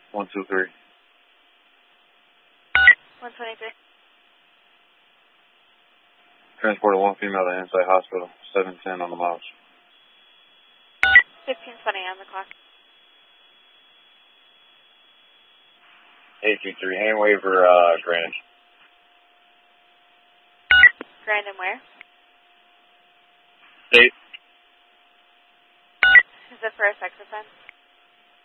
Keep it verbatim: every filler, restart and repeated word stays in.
one two three. one twenty-three. Transported one female to Insight Hospital, seven ten on the miles. fifteen twenty on the clock. eight two three, hand waiver, uh, Grand. Grand and where? State. Is it for a sex offense?